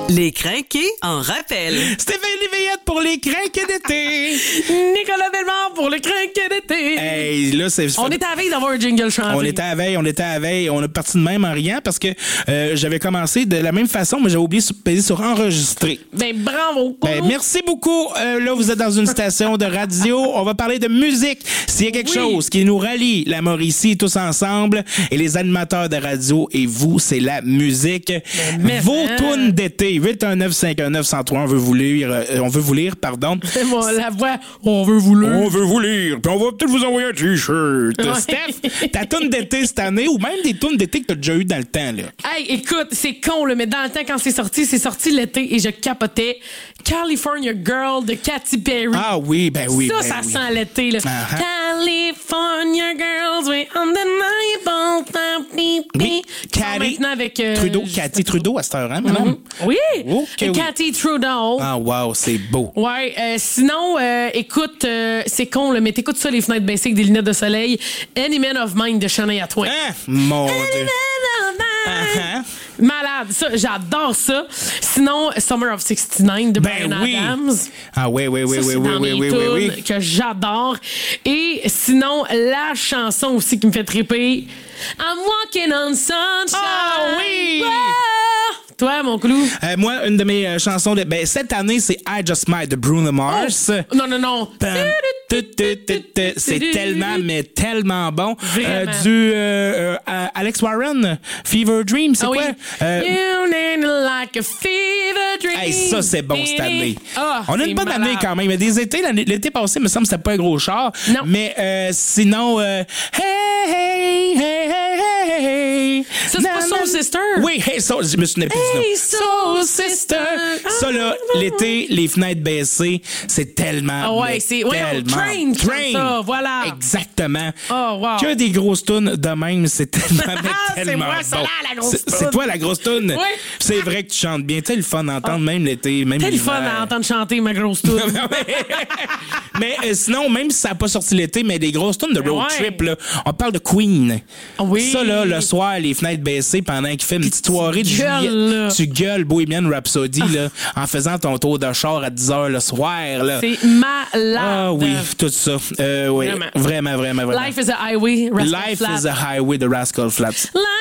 Les crinqués en rappel. Stéphanie Veillette pour les crinqués d'été. Nicolas Bellemare pour le crinqué d'été. Hey, là, On est à la veille d'avoir un jingle chanté. On était à la veille. On est parti de même en riant parce que j'avais commencé de la même façon, mais j'avais oublié de peser sur enregistrer. Ben, bravo. Merci beaucoup. Là, vous êtes dans une station de radio. On va parler de musique. S'il y a quelque chose qui nous rallie, la Mauricie, tous ensemble, et les animateurs de radio et vous, c'est la musique. Vos tunes d'été. 819-519-103. On veut vous lire, pardon. C'est moi, la voix. On veut vous lire. On veut vous lire. Puis on va peut-être vous envoyer un t-shirt. Ouais. Steph, ta tune d'été cette année ou même des tunes d'été que t'as déjà eu dans le temps, là. Hey, écoute, c'est con, là, mais dans le temps, quand c'est sorti l'été et je capotais. California Girl de Katy Perry. Ah oui, ben oui. Ça sent l'été, là. Uh-huh. California Girls, we undeniable. Oui, Katy avec Trudeau, Katy Trudeau à cette heure, hein, madame? Oui, okay, Katy Trudeau. Ah, wow, c'est beau. Ouais, sinon, écoute, c'est con, là, mais t'écoutes ça, les fenêtres baissées avec des lunettes de soleil. Any Man of Mine de Shania Twain. Ah, mon Dieu. Uh-huh. Malade, ça, j'adore ça. Sinon, Summer of 69 de Bryan Adams. Ah oui. Que j'adore. Et sinon, la chanson aussi qui me fait triper, I'm Walking on Sunshine. Ah oui! Wow! Toi, mon clou? Moi, une de mes chansons cette année, c'est I Just Might de Bruno Mars. Oh, non. C'est tellement bon. Alex Warren, Fever Dream, c'est quoi? You need like a fever dream. Hey, ça, c'est bon cette année. On a une bonne année quand même. Des étés, l'été passé, il me semble que c'était pas un gros char. Non. Mais sinon, hey. Ça, c'est pas Soul Sister? Oui, Hey Soul, je me souviens plus du nom. Hey Soul Sister. Ça, là, l'été, les fenêtres baissées, c'est tellement. C'est Train. Ça, voilà. Exactement. Oh, wow. Que des grosses tunes de même, c'est tellement c'est moi, bon. ça, là, la grosse toune. C'est toi, la grosse tune. Oui. C'est vrai que tu chantes bien. Tu le fun d'entendre même l'été, même l'hiver. l'hiver. T'as le fun d'entendre chanter ma grosse tune. Mais sinon, même si ça n'a pas sorti l'été, mais des grosses tunes de road trip, là, on parle de Queen. Oui. Ça, là, le soir, les fenêtres baissées, pendant qu'il fait une petite soirée de juillet, tu gueules Bohemian Rhapsody, là, en faisant ton tour de char à 10h le soir, là. C'est malade. Ah oui, tout ça. Oui, vraiment. Life is a highway, Rascal Life is a highway de Rascal Flatts.